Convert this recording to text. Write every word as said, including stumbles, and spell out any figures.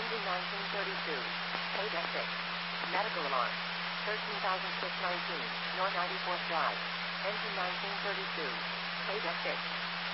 Engine nineteen thirty-two. Paid at six. Medical alarm. thirteen thousand six hundred nineteen. North ninety-fourth Drive. Engine nineteen thirty-two. Paid at six.